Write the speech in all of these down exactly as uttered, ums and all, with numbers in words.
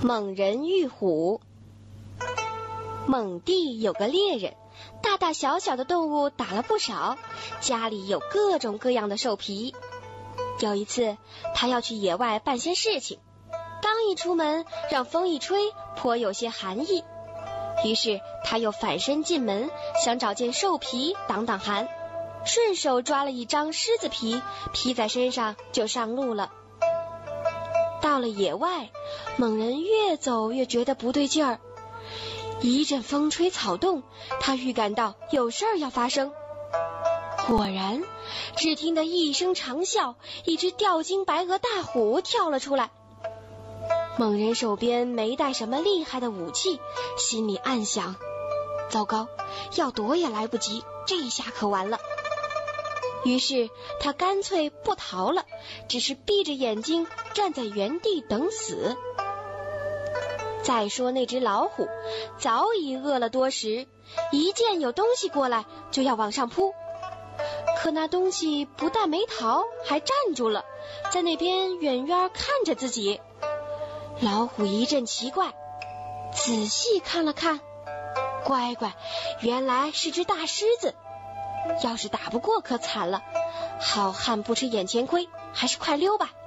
猛人遇虎。猛地有个猎人，大大小小的动物打了不少，家里有各种各样的兽皮。有一次，他要去野外办些事情，刚一出门，让风一吹，颇有些寒意。于是他又反身进门，想找件兽皮挡挡寒，顺手抓了一张狮子皮，披在身上就上路了。到了野外，猛人越走越觉得不对劲儿，一阵风吹草动，他预感到有事儿要发生。果然，只听得一声长啸，一只吊睛白额大虎跳了出来。猛人手边没带什么厉害的武器，心里暗想：糟糕，要躲也来不及，这下可完了。于是他干脆不逃了，只是闭着眼睛站在原地等死。再说那只老虎早已饿了多时，一见有东西过来就要往上扑，可那东西不但没逃，还站住了，在那边远远看着自己。老虎一阵奇怪，仔细看了看，乖乖，原来是只大狮子。要是打不过可惨了，好汉不吃眼前亏，还是快溜吧。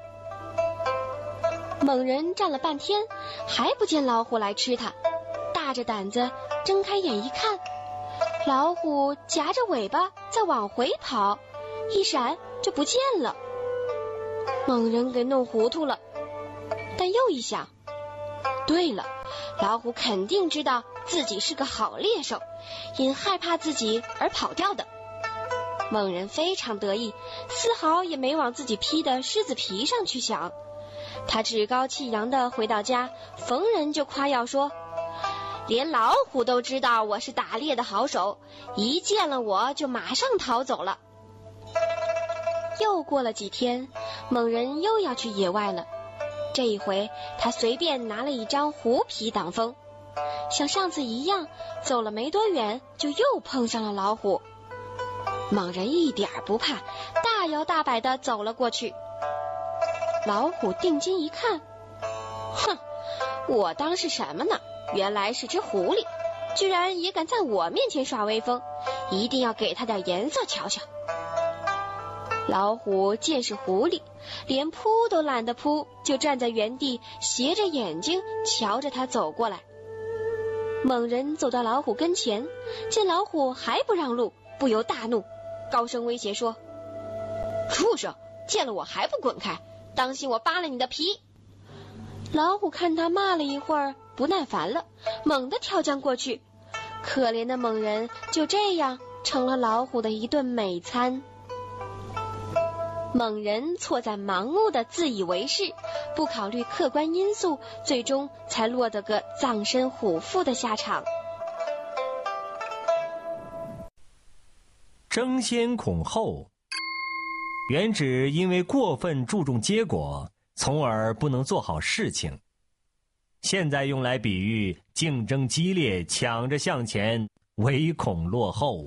猛人站了半天，还不见老虎来吃他，大着胆子睁开眼一看，老虎夹着尾巴在往回跑，一闪就不见了。猛人给弄糊涂了，但又一想，对了，老虎肯定知道自己是个好猎手，因害怕自己而跑掉的。猛人非常得意，丝毫也没往自己披的狮子皮上去想。他趾高气扬地回到家，逢人就夸耀说，连老虎都知道我是打猎的好手，一见了我就马上逃走了。又过了几天，猛人又要去野外了。这一回他随便拿了一张狐皮挡风，像上次一样，走了没多远就又碰上了老虎。猛人一点不怕，大摇大摆地走了过去。老虎定睛一看，哼，我当是什么呢？原来是只狐狸，居然也敢在我面前耍威风，一定要给他点颜色瞧瞧。老虎见是狐狸，连扑都懒得扑，就站在原地，斜着眼睛瞧着他走过来。猛人走到老虎跟前，见老虎还不让路，不由大怒，高声威胁说，畜生，见了我还不滚开，当心我扒了你的皮。老虎看他骂了一会儿，不耐烦了，猛地跳将过去。可怜的猛人就这样成了老虎的一顿美餐。猛人错在盲目的自以为是，不考虑客观因素，最终才落得个葬身虎腹的下场。 争先恐后，原指因为过分注重结果，从而不能做好事情。现在用来比喻竞争激烈，抢着向前，唯恐落后。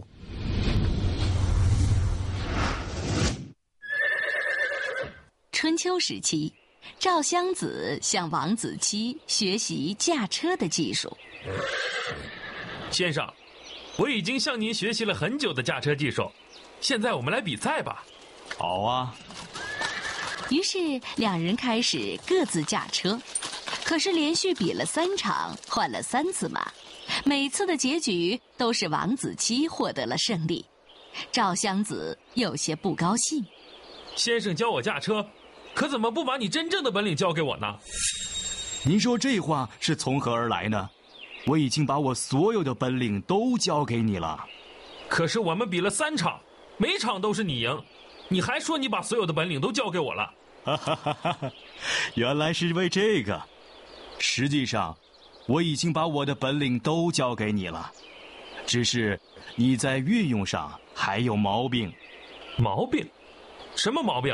春秋时期，赵襄子向王子期学习驾车的技术。 先生，我已经向您学习了很久的驾车技术，现在我们来比赛吧。 好啊。 于是两人开始各自驾车，可是连续比了三场，换了三次马，每次的结局都是王子期获得了胜利。赵襄子有些不高兴。 先生教我驾车，可怎么不把你真正的本领教给我呢？ 您说这话是从何而来呢？我已经把我所有的本领都教给你了。 可是我们比了三场，每场都是你赢，你还说你把所有的本领都教给我了。 哈哈哈哈，原来是为这个。实际上，我已经把我的本领都教给你了，只是你在运用上还有毛病。 毛病？什么毛病？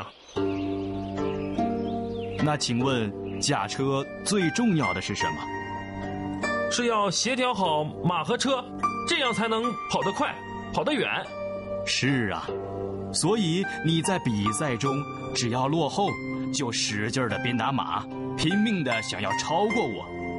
那请问驾车最重要的是什么？ 是要协调好马和车，这样才能跑得快，跑得远。 是啊，所以你在比赛中只要落后，就使劲的鞭打马，拼命的想要超过我，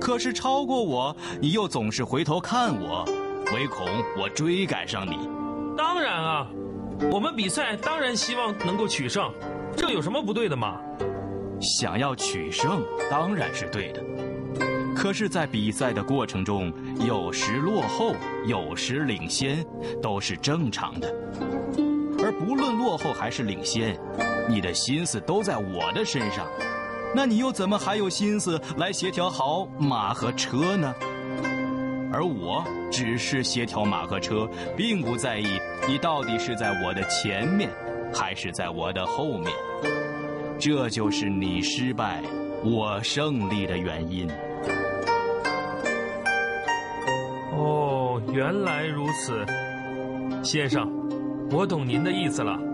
可是超过我，你又总是回头看我，唯恐我追赶上你。 当然啊，我们比赛当然希望能够取胜，这有什么不对的吗？ 想要取胜当然是对的，可是在比赛的过程中，有时落后，有时领先，都是正常的。而不论落后还是领先，你的心思都在我的身上，那你又怎么还有心思来协调好马和车呢？而我只是协调马和车，并不在意你到底是在我的前面还是在我的后面。这就是你失败我胜利的原因。 哦，原来如此，先生，我懂您的意思了。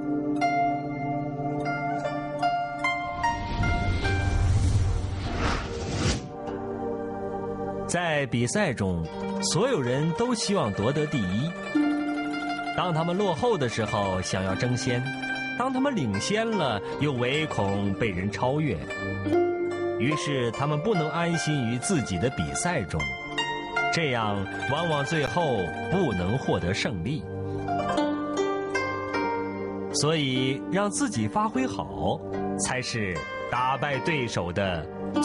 在比赛中，所有人都希望夺得第一。当他们落后的时候，想要争先；当他们领先了，又唯恐被人超越。于是，他们不能安心于自己的比赛中，这样往往最后不能获得胜利。所以，让自己发挥好，才是打败对手的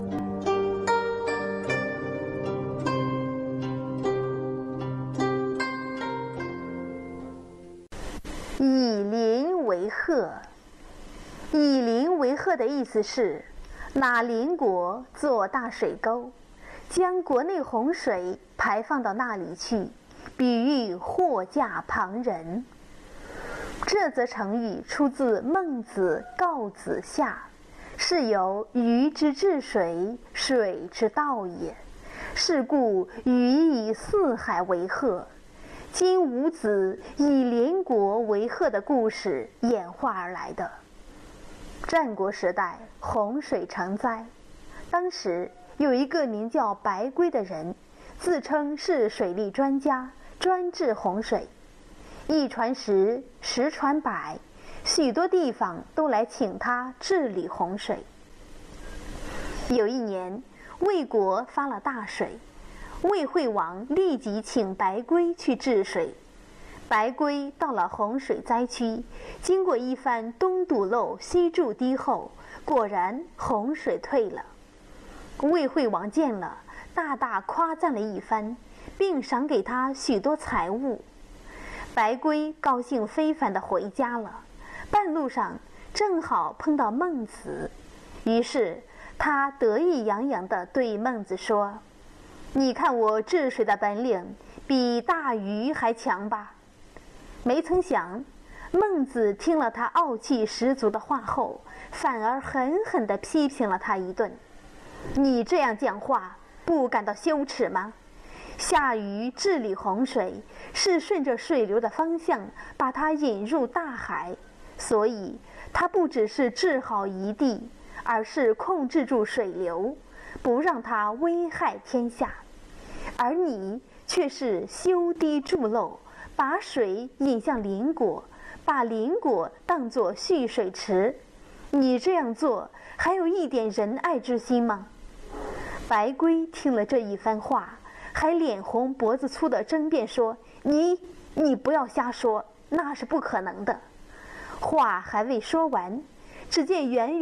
以邻为壑。以邻为壑的意思是，拿邻国做大水沟，将国内洪水排放到那里去，比喻祸驾旁人。这则成语出自《孟子·告子下》，是由鱼之治水，水之道也。是故鱼以四海为壑。今伍子以邻国为壑的故事演化而来的。战国时代洪水成灾，当时有一个名叫白圭的人，自称是水利专家，专治洪水。一传十，十传百，许多地方都来请他治理洪水。有一年，魏国发了大水，魏惠王立即请白圭去治水。白圭到了洪水灾区，经过一番东堵漏西筑堤后，果然洪水退了。魏惠王见了，大大夸赞了一番，并赏给他许多财物。白圭高兴非凡地回家了，半路上正好碰到孟子，于是他得意洋洋地对孟子说：“你看我治水的本领比大鱼还强吧？”没曾想，孟子听了他傲气十足的话后，反而狠狠地批评了他一顿：“你这样讲话，不感到羞耻吗？夏禹治理洪水，是顺着水流的方向把它引入大海，所以他不只是治好一地，而是控制住水流，不让它危害天下。而你却是修堤筑漏，把水引向邻国，把邻国当作蓄水池。你这样做，还有一点仁爱之心吗？”白圭听了这一番话，还脸红脖子粗地争辩说：“你你不要瞎说，那是不可能的。”话还未说完，只见远